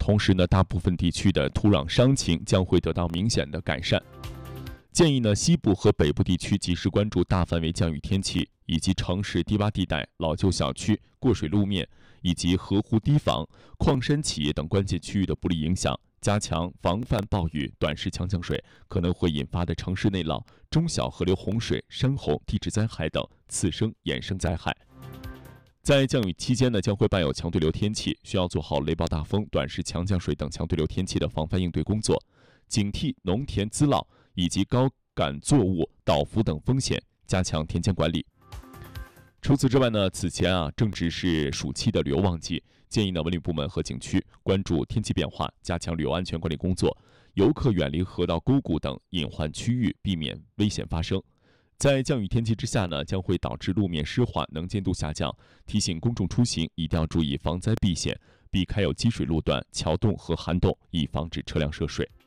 同时呢，大部分地区的土壤伤情将会得到明显的改善。建议呢，西部和北部地区及时关注大范围降雨天气，以及城市低洼地带、老旧小区、过水路面以及河湖堤防、矿山企业等关键区域的不利影响，加强防范暴雨、短时强降水可能会引发的城市内涝、中小河流洪水、山洪、地质灾害等次生衍生灾害。在降雨期间呢，将会伴有强对流天气，需要做好雷暴大风、短时强降水等强对流天气的防范应对工作，警惕农田滋涝以及高杆作物倒伏等风险，加强田间管理。除此之外呢，此前正值是暑期的旅游旺季，建议呢文旅部门和景区关注天气变化，加强旅游安全管理工作，游客远离河道沟谷等隐患区域，避免危险发生。在降雨天气之下呢，将会导致路面湿滑、能见度下降，提醒公众出行一定要注意防灾避险，避开有积水路段、桥洞和涵洞，以防止车辆涉水。